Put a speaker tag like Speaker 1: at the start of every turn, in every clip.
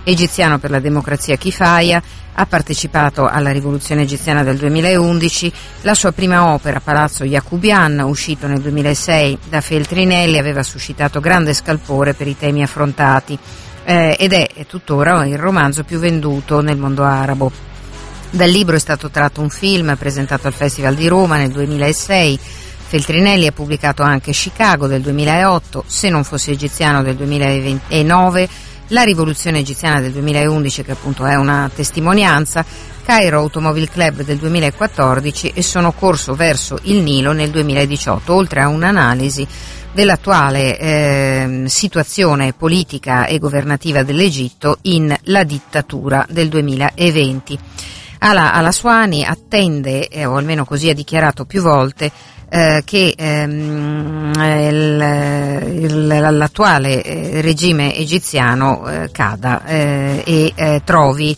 Speaker 1: egiziano per la democrazia Kifaya, ha partecipato alla rivoluzione egiziana del 2011, la sua prima opera, Palazzo Yacubian, uscito nel 2006 da Feltrinelli, aveva suscitato grande scalpore per i temi affrontati ed è tuttora il romanzo più venduto nel mondo arabo. Dal libro è stato tratto un film presentato al Festival di Roma nel 2006. Feltrinelli ha pubblicato anche Chicago del 2008, Se non fossi egiziano del 2009, La rivoluzione egiziana del 2011, che appunto è una testimonianza, Cairo Automobile Club del 2014 e Sono corso verso il Nilo nel 2018, oltre a un'analisi dell'attuale situazione politica e governativa dell'Egitto in La dittatura del 2020. Ala Aswany attende, o almeno così ha dichiarato più volte, che l'attuale regime egiziano cada e trovi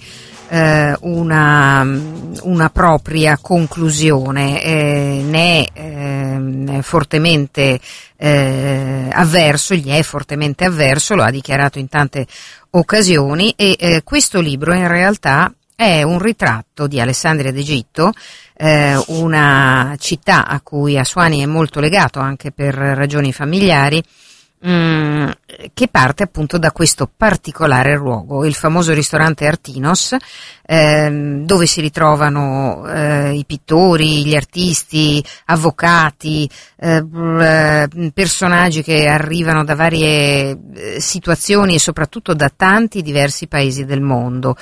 Speaker 1: una propria conclusione, ne è fortemente avverso, gli è fortemente avverso, lo ha dichiarato in tante occasioni e questo libro in realtà è un ritratto di Alessandria d'Egitto, una città a cui Aswany è molto legato anche per ragioni familiari, che parte appunto da questo particolare luogo, il famoso ristorante Artinos, dove si ritrovano i pittori, gli artisti, avvocati, personaggi che arrivano da varie situazioni e soprattutto da tanti diversi paesi del mondo.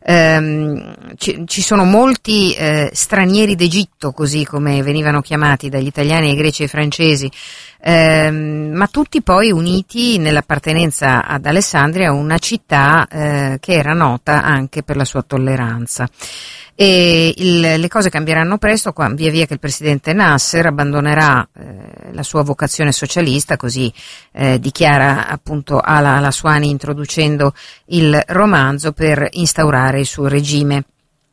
Speaker 1: Ci sono molti stranieri d'Egitto, così come venivano chiamati dagli italiani ai greci e ai francesi, ma tutti poi uniti nell'appartenenza ad Alessandria, una città che era nota anche per la sua tolleranza. E le cose cambieranno presto via via che il presidente Nasser abbandonerà la sua vocazione socialista, così dichiara appunto Ala Aswany introducendo il romanzo, per instaurare il suo regime.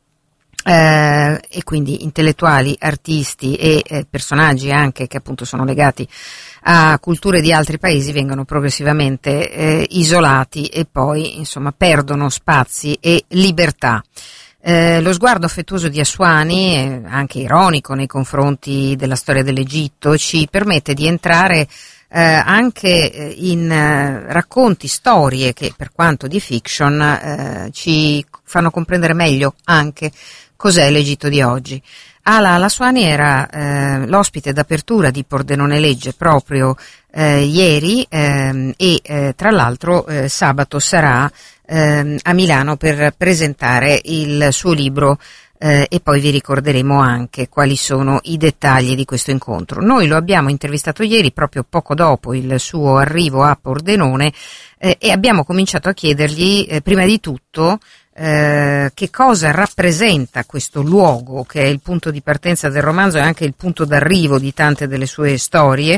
Speaker 1: E quindi intellettuali, artisti e personaggi anche che appunto sono legati a culture di altri paesi vengono progressivamente isolati e poi insomma perdono spazi e libertà. Lo sguardo affettuoso di Aswany, anche ironico nei confronti della storia dell'Egitto, ci permette di entrare anche in racconti, storie che per quanto di fiction ci fanno comprendere meglio anche cos'è l'Egitto di oggi. Ala Aswany era l'ospite d'apertura di Pordenone Legge proprio ieri e tra l'altro sabato sarà a Milano per presentare il suo libro e poi vi ricorderemo anche quali sono i dettagli di questo incontro. Noi lo abbiamo intervistato ieri proprio poco dopo il suo arrivo a Pordenone e abbiamo cominciato a chiedergli prima di tutto che cosa rappresenta questo luogo che è il punto di partenza del romanzo e anche il punto d'arrivo di tante delle sue storie,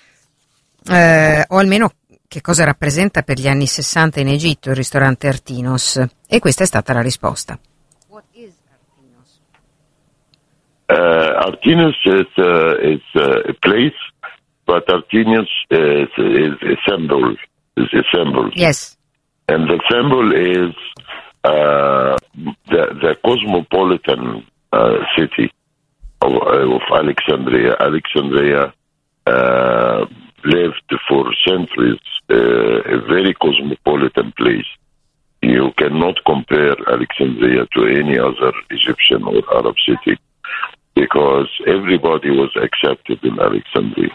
Speaker 1: o almeno che cosa rappresenta per gli anni 60 in Egitto il ristorante Artinos, e questa è stata la risposta. What is Artinos?
Speaker 2: Artinos is a place, but Artinos is a symbol. Is a symbol.
Speaker 1: Yes.
Speaker 2: And the symbol is the cosmopolitan city of Alexandria. Alexandria lived for centuries a very cosmopolitan place. You cannot compare Alexandria to any other Egyptian or Arab city because everybody was accepted in Alexandria.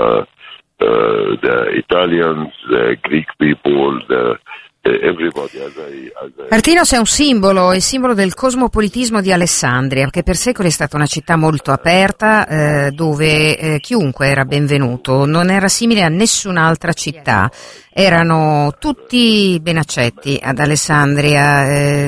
Speaker 2: The Italians, the Greek people, everybody.
Speaker 1: Artinos è un simbolo, il simbolo del cosmopolitismo di Alessandria, che per secoli è stata una città molto aperta, dove chiunque era benvenuto, non era simile a nessun'altra città. Erano tutti ben accetti ad Alessandria,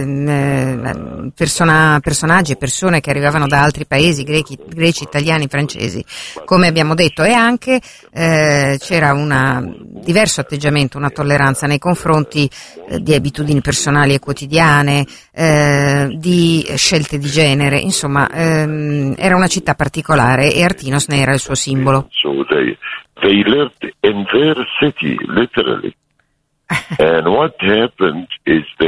Speaker 1: personaggi e persone che arrivavano da altri paesi, greci, italiani, francesi, come abbiamo detto, e anche c'era un diverso atteggiamento, una tolleranza nei confronti di abitudini personali e quotidiane, di scelte di genere, insomma era una città particolare e Artinos ne era il suo simbolo.
Speaker 2: They lived in their city, literally. And what happened is